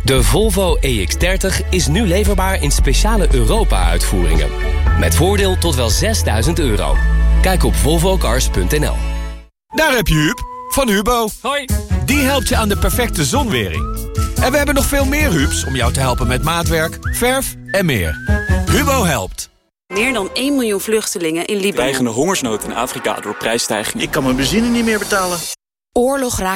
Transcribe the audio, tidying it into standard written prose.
De Volvo EX30 is nu leverbaar in speciale Europa-uitvoeringen. Met voordeel tot wel €6.000. Kijk op volvocars.nl. Daar heb je Huub, van Hubo. Hoi. Die helpt je aan de perfecte zonwering. En we hebben nog veel meer Hubs om jou te helpen met maatwerk, verf en meer. Hubo helpt. Meer dan 1 miljoen vluchtelingen in Libanon. Dreigende hongersnood in Afrika door prijsstijgingen. Ik kan mijn benzine niet meer betalen. Oorlog raakt